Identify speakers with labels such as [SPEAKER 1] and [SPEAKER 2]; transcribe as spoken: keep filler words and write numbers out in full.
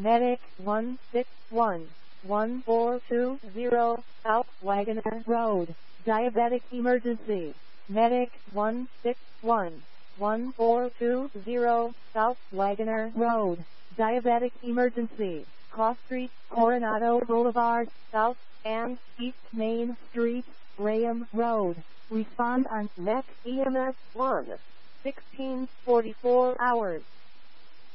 [SPEAKER 1] Medic one six one, one four two zero, South Wagoner Road, diabetic emergency. Medic one six one, one four two zero, South Wagoner Road, diabetic emergency. Cross Street, Coronado Boulevard, South and East Main Street, Graham Road. Respond on Met E M S one, sixteen forty-four hours.